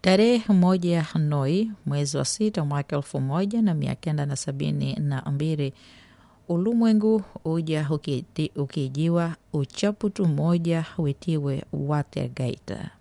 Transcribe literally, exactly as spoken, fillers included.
Tarehe moja Hanoi mwezi wa sita mwaka elfu moja na mia kenda na sabini na mbili ulimwengu uja ukiti, ukijiwa uchaputu moja witiwe Watergate.